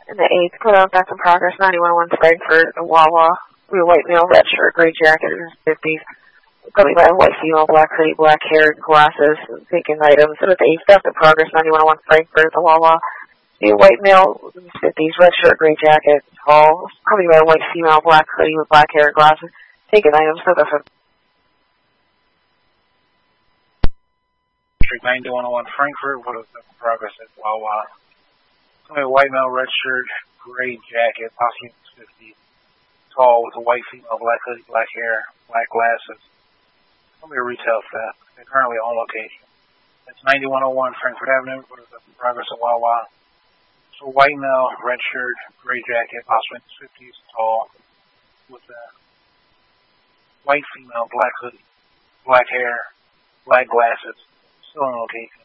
In the 8th, put up back in progress, 9101 Frankfurt, a Wawa. We a white male, red shirt, gray jacket, in his 50s. Coming by a white female, black hoodie, black hair, glasses, taking items. And at the 8th, back in progress, 9101 Frankfurt, a Wawa. We a white male, in his 50s, red shirt, gray jacket, tall. Coming by a white female, black hoodie with black hair, glasses, taking items. So that's a District 9101 Frankfurt, what is the progress at Wawa? Somebody white male, red shirt, gray jacket, possibly 50, tall with a white female, black hoodie, black hair, black glasses. Somebody retail theft. They're currently on location. It's 9101 Frankfurt Avenue, what is the progress at Wawa? So white male, red shirt, gray jacket, possibly 50s, tall with a white female, black hoodie, black hair, black glasses. Still on location.